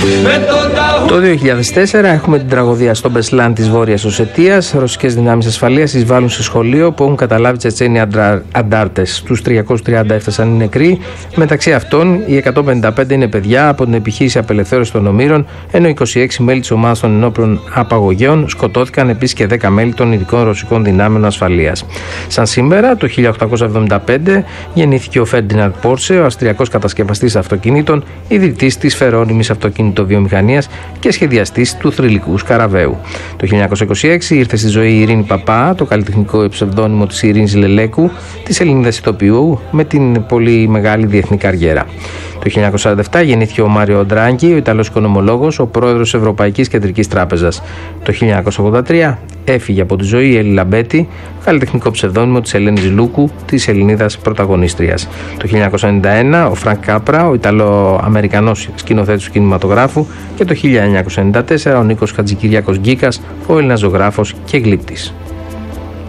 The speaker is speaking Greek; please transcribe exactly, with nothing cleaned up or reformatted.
Το δύο χιλιάδες τέσσερα έχουμε την τραγωδία στο Μπεσλάν της Βόρειας Οσετίας. Ρωσικές δυνάμεις ασφαλείας εισβάλλουν σε σχολείο που έχουν καταλάβει Τσετσένοι αντάρτες. Στους τριακόσιους τριάντα έφτασαν οι νεκροί. Μεταξύ αυτών, οι εκατόν πενήντα πέντε είναι παιδιά από την επιχείρηση απελευθέρωση των Ομήρων, ενώ είκοσι έξι μέλη της ομάδας των ενόπλων απαγωγέων σκοτώθηκαν, επίσης και δέκα μέλη των ειδικών ρωσικών δυνάμεων ασφαλείας. Σαν σήμερα, το χίλια οκτακόσια εβδομήντα πέντε, γεννήθηκε ο Φέρντιναντ Πόρσε, ο αυστριακός κατασκευαστής αυτοκινήτων, ιδρυτής της φερόνιμης αυτοκινητοβιομηχανίας και σχεδιαστής του θρυλικού σκαραβαίου. Το χίλια εννιακόσια είκοσι έξι ήρθε στη ζωή η Ειρήνη Παπά, το καλλιτεχνικό ψευδόνυμο της Ειρήνης Λελέκου, της Ελληνίδας ηθοποιού με την πολύ μεγάλη διεθνή καριέρα. Το χίλια εννιακόσια σαράντα επτά γεννήθηκε ο Μάριο Ντράγκη, ο Ιταλός οικονομολόγος, ο πρόεδρος της Ευρωπαϊκής Κεντρικής Τράπεζας. Το χίλια εννιακόσια ογδόντα τρία έφυγε από τη ζωή η Έλλη Λαμπέτη, καλλιτεχνικό ψευδόνυμο της Ελένης Λούκου, της Ελληνίδας πρωταγωνίστριας. Το χίλια εννιακόσια ενενήντα ένα ο Φρανκ Κάπρα, ο Ιταλο-Αμερικανός σκηνοθέτης του κινηματογράφου, και το χίλια εννιακόσια ενενήντα τέσσερα ο Νίκος Χατζικυριάκος Γκίκας, ο Έλληνας ζωγράφος και γλύπτης.